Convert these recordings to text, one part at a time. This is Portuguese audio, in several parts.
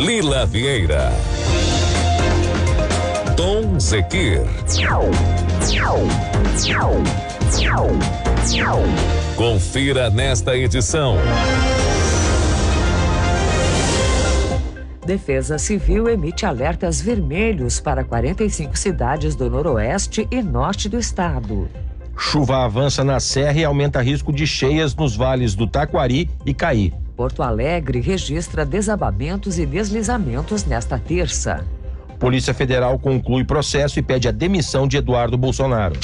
Lila Vieira, Tom Zequir. Confira nesta edição. Defesa Civil emite alertas vermelhos para 45 cidades do noroeste e norte do estado. Chuva avança na serra e aumenta risco de cheias nos vales do Taquari e Caí. Porto Alegre registra desabamentos e deslizamentos nesta terça. Polícia Federal conclui processo e pede a demissão de Eduardo Bolsonaro.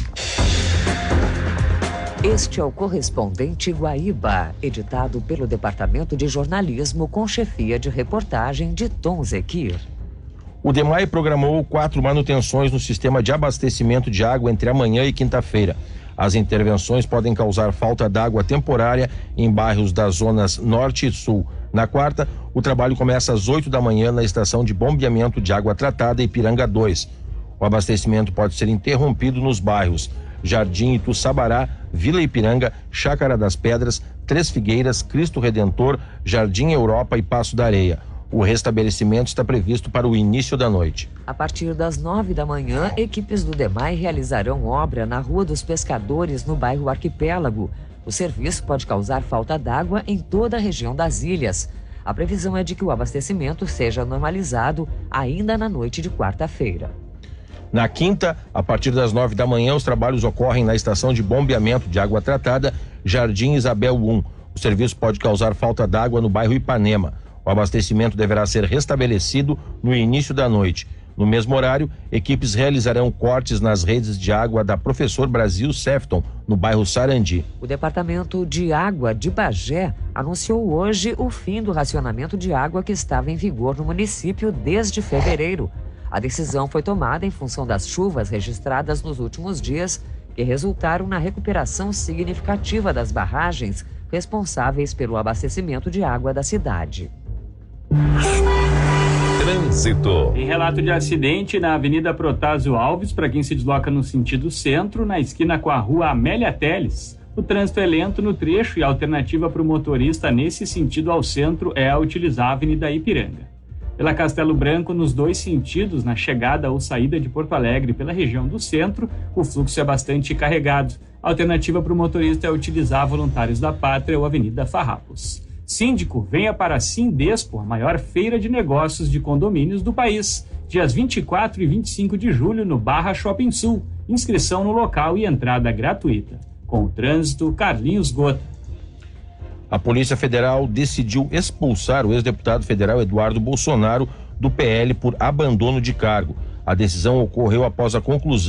Este é o Correspondente Guaíba, editado pelo Departamento de Jornalismo com chefia de reportagem de Tom Zequir. O DEMAI programou 4 manutenções no sistema de abastecimento de água entre amanhã e quinta-feira. As intervenções podem causar falta d'água temporária em bairros das zonas norte e sul. Na quarta, o trabalho começa às 8 da manhã na estação de bombeamento de água tratada Ipiranga 2. O abastecimento pode ser interrompido nos bairros Jardim Ituçabará, Vila Ipiranga, Chácara das Pedras, Três Figueiras, Cristo Redentor, Jardim Europa e Passo da Areia. O restabelecimento está previsto para o início da noite. A partir das 9 da manhã, equipes do DEMAI realizarão obra na Rua dos Pescadores, no bairro Arquipélago. O serviço pode causar falta d'água em toda a região das ilhas. A previsão é de que o abastecimento seja normalizado ainda na noite de quarta-feira. Na quinta, a partir das 9 da manhã, os trabalhos ocorrem na estação de bombeamento de água tratada Jardim Isabel 1. O serviço pode causar falta d'água no bairro Ipanema. O abastecimento deverá ser restabelecido no início da noite. No mesmo horário, equipes realizarão cortes nas redes de água da Professor Brasil Sefton, no bairro Sarandi. O Departamento de Água de Bagé anunciou hoje o fim do racionamento de água que estava em vigor no município desde fevereiro. A decisão foi tomada em função das chuvas registradas nos últimos dias, que resultaram na recuperação significativa das barragens responsáveis pelo abastecimento de água da cidade. Trânsito. Tem relato de acidente na Avenida Protásio Alves, para quem se desloca no sentido centro, na esquina com a rua Amélia Teles. O trânsito é lento no trecho e a alternativa para o motorista nesse sentido ao centro é utilizar a Avenida Ipiranga. Pela Castelo Branco, nos dois sentidos, na chegada ou saída de Porto Alegre pela região do centro, o fluxo é bastante carregado. A alternativa para o motorista é utilizar Voluntários da Pátria ou Avenida Farrapos. Síndico, venha para a Sindespo, a maior feira de negócios de condomínios do país, dias 24 e 25 de julho no Barra Shopping Sul. Inscrição no local e entrada gratuita. Com o trânsito, Carlinhos Gota. A Polícia Federal decidiu expulsar o ex-deputado federal Eduardo Bolsonaro do PL por abandono de cargo. A decisão ocorreu após a conclusão